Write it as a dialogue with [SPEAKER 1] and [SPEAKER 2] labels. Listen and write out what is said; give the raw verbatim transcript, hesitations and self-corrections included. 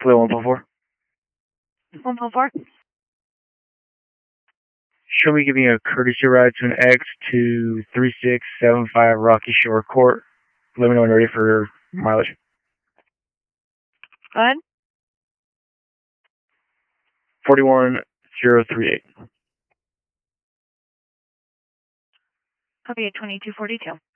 [SPEAKER 1] Fleet one point four.
[SPEAKER 2] one point four.
[SPEAKER 1] Show me giving a courtesy ride to an X to three six seven five Rocky Shore Court. Let me know when you're ready for mileage.
[SPEAKER 2] Go ahead.
[SPEAKER 1] forty-one zero three eight.
[SPEAKER 2] Copy at twenty-two forty-two.